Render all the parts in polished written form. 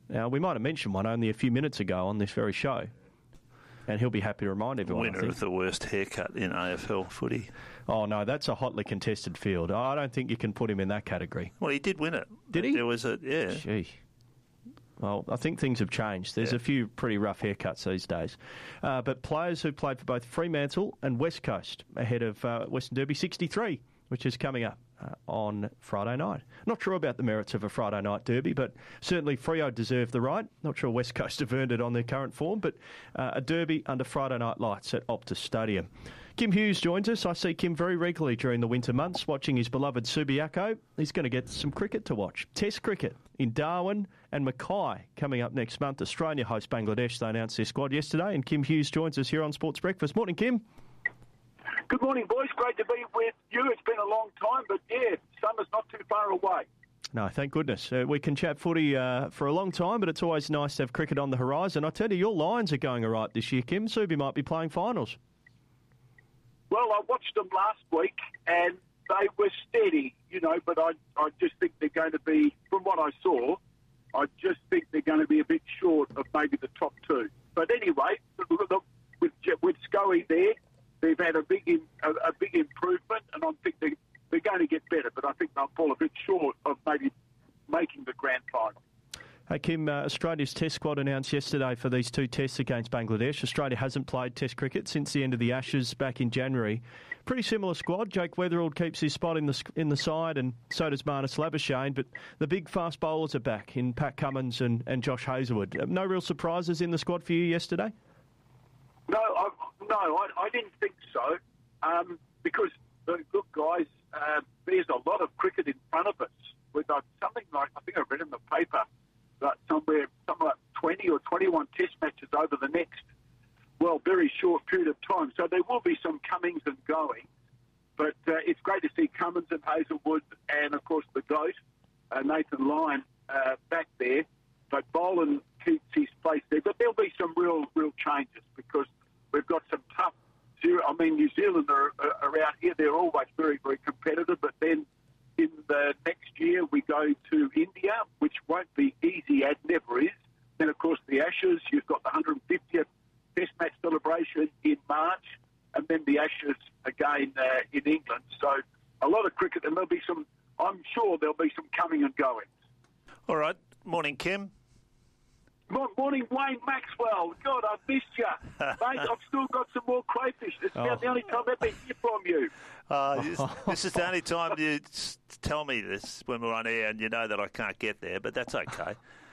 Now, we might have mentioned one only a few minutes ago on this very show, and he'll be happy to remind everyone. Winner of the worst haircut in AFL footy. Oh, no, that's a hotly contested field. I don't think you can put him in that category. Well, he did win it. Did he? There was a, yeah. Gee. Well, I think things have changed. There's a few pretty rough haircuts these days. But players who played for both Fremantle and West Coast ahead of Western Derby 63, which is coming up on Friday night. Not sure about the merits of a Friday night derby, but certainly Freo deserve the right. Not sure West Coast have earned it on their current form, but a derby under Friday night lights at Optus Stadium. Kim Hughes joins us. I see Kim very regularly during the winter months watching his beloved Subiaco. He's going to get some cricket to watch. Test cricket in Darwin and Mackay coming up next month. Australia host Bangladesh. They announced their squad yesterday, and Kim Hughes joins us here on Sports Breakfast. Morning, Kim. Good morning, boys. Great to be with you. It's been a long time, but yeah, summer's not too far away. No, thank goodness. We can chat footy for a long time, but it's always nice to have cricket on the horizon. I tell you, your Lions are going all right this year, Kim. Subi might be playing finals. Well, I watched them last week, and they were steady, but I just think they're going to be, from what I saw, I just think they're going to be a bit short of maybe the top two. But anyway, with Scully there, they've had a big improvement, and I think they're going to get better, but I think they'll fall a bit short of maybe making the grand final. Hey, Kim, Australia's test squad announced yesterday for these two tests against Bangladesh. Australia hasn't played test cricket since the end of the Ashes back in January. Pretty similar squad. Jake Weatherald keeps his spot in the side, and so does Marnus Labuschagne, but the big fast bowlers are back in Pat Cummins and Josh Hazlewood. No real surprises in the squad for you yesterday? No, I didn't think so, because, look, guys, there's a lot of cricket in front of us. We've got something like, I think I read in the paper, something like 20 or 21 test matches over the next, very short period of time. So there will be some comings and goings, but it's great to see Cummins and Hazlewood and, of course, the GOAT, Nathan Lyon, back there. But Boland keeps his place there. But there'll be some real changes because we've got some tough. New Zealand are around here. They're always very, very competitive. But then in the next year we go to India, which won't be easy, as never is. Then, of course, the Ashes. You've got the 150th Test match celebration in March, and then the Ashes again in England. So a lot of cricket, and I'm sure there'll be some coming and going. All right. Morning, Kim. Morning, Wayne Maxwell. God, I've missed you. Mate, I've still got some more crayfish. It's about the only time I've been here from you. This is the only time you tell me this when we're on air, and you know that I can't get there, but that's okay.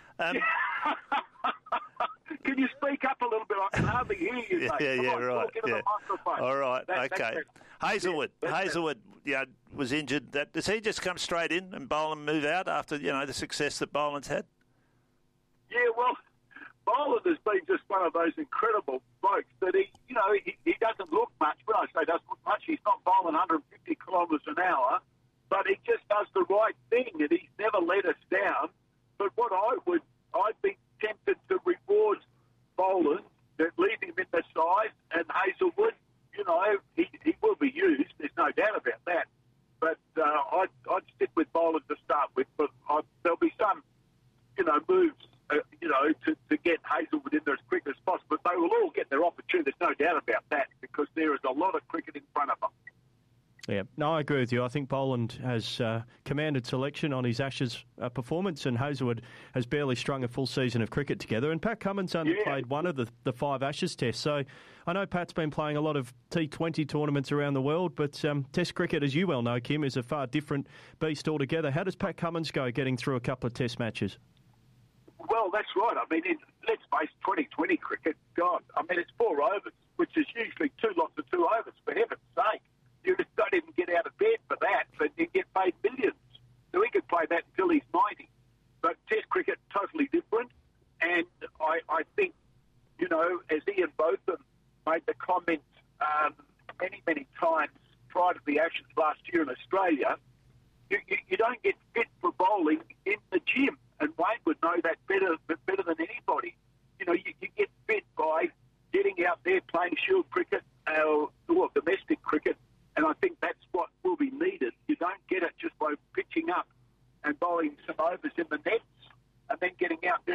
Can you speak up a little bit? I can hardly hear you, mate. Right. Talk into the microphone. All right, okay. Hazlewood was injured. Does he just come straight in and Boland move out after the success that Boland's had? Yeah, well, Boland has been just one of those incredible blokes that he doesn't look much. When I say doesn't look much, he's not bowling 150 kilometres an hour, but he just does the right thing, and he's never let us down. But what I'd be tempted to reward Boland, that leave him in the side, and Hazlewood, he will be used. There's no doubt about that. But I'd stick with Boland to start with. But there'll be some, moves, to get Hazlewood in there as quick as possible. But they will all get their opportunity. There's no doubt about that because there is a lot of cricket in front of them. Yeah, no, I agree with you. I think Boland has commanded selection on his Ashes performance, and Hazlewood has barely strung a full season of cricket together. And Pat Cummins only played one of the 5 Ashes tests. So I know Pat's been playing a lot of T20 tournaments around the world, but Test cricket, as you well know, Kim, is a far different beast altogether. How does Pat Cummins go getting through a couple of Test matches? Well, that's right. Let's face 2020 cricket. God, it's 4 overs, which is usually 2 lots of 2 overs, for heaven's sake. You don't even get out of bed for that, but you get paid millions. So he could play that until he's 90. But Test cricket, totally